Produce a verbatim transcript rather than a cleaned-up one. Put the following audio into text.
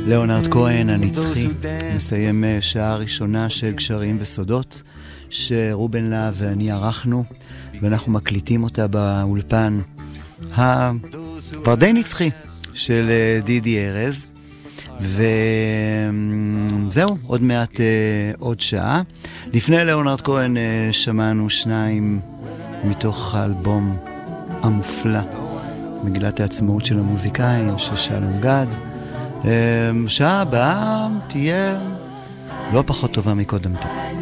ליאונרד כהן הנצחי מסיים שעה ראשונה של גשרים וסודות שרובן להב ואני ערכנו, ואנחנו מקליטים אותה באולפן כבר די נצחי של דידי ארז. וזהו, עוד מעט עוד שעה. לפני ליאונרד כהן שמענו שניים מתוך האלבום המופלא מגילת העצמאות של המוזיקאים של שלום גד. שעה הבאה תהיה לא פחות טובה מקודמתה.